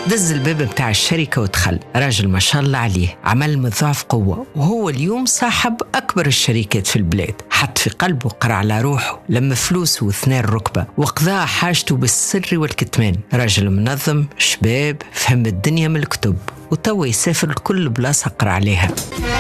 دز الباب متاع الشركة ودخل. راجل ما شاء الله عليه، عمل مضاعف قوة، وهو اليوم صاحب أكبر الشركات في البلاد. حط في قلبه قرع على روحه، لما فلوسه واثنين ركبة وقضاء حاجته بالسر والكتمان. راجل منظم، شباب، فهم الدنيا من الكتب، وتو يسافر لكل بلاصة قرع عليها.